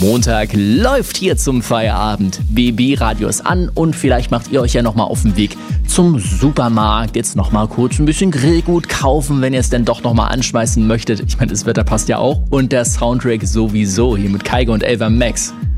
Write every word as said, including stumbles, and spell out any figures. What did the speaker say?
Montag läuft hier zum Feierabend. B B-Radio ist an und vielleicht macht ihr euch ja nochmal auf den Weg zum Supermarkt. Jetzt nochmal kurz ein bisschen Grillgut kaufen, wenn ihr es denn doch nochmal anschmeißen möchtet. Ich meine, das Wetter passt ja auch. Und der Soundtrack sowieso hier mit Kygo und Ava Max.